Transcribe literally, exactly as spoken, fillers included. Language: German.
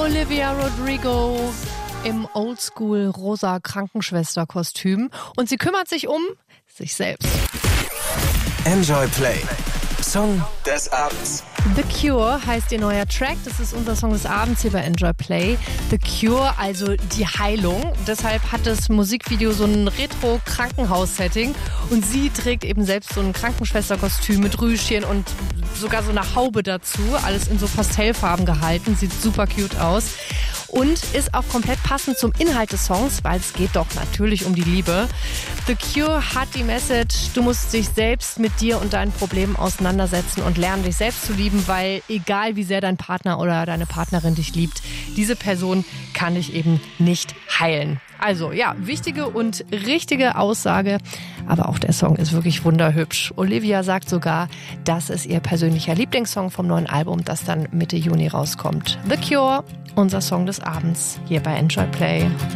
Olivia Rodrigo im Oldschool rosa Krankenschwesterkostüm und sie kümmert sich um sich selbst. Enjoy Play. Song des Abends. The Cure heißt ihr neuer Track. Das ist unser Song des Abends hier bei Enjoy Play. The Cure, also die Heilung. Deshalb hat das Musikvideo so ein Retro-Krankenhaus-Setting. Und sie trägt eben selbst so ein Krankenschwesterkostüm mit Rüschchen und sogar so eine Haube dazu. Alles in so Pastellfarben gehalten. Sieht super cute aus. Und ist auch komplett passend zum Inhalt des Songs, weil es geht doch natürlich um die Liebe. The Cure hat die Message, du musst dich selbst mit dir und deinen Problemen auseinandersetzen und lernen, dich selbst zu lieben, weil egal wie sehr dein Partner oder deine Partnerin dich liebt, diese Person kann dich eben nicht heilen. Also ja, wichtige und richtige Aussage, aber auch der Song ist wirklich wunderhübsch. Olivia sagt sogar, das ist ihr persönlicher Lieblingssong vom neuen Album, das dann Mitte Juni rauskommt. The Cure, unser Song des Abends hier bei Enjoy Play.